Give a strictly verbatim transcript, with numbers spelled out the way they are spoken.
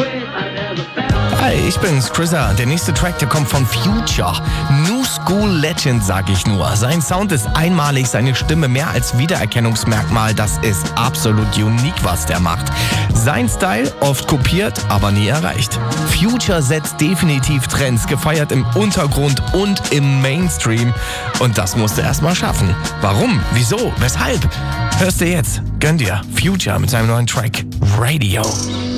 Hi, ich bin's, Chrissa. Der nächste Track, der kommt von Future. New School Legend, sag ich nur. Sein Sound ist einmalig, seine Stimme mehr als Wiedererkennungsmerkmal. Das ist absolut unique, was der macht. Sein Style oft kopiert, aber nie erreicht. Future setzt definitiv Trends, gefeiert im Untergrund und im Mainstream. Und das musste er erst mal schaffen. Warum? Wieso? Weshalb? Hörst du jetzt? Gönn dir. Future mit seinem neuen Track Radio.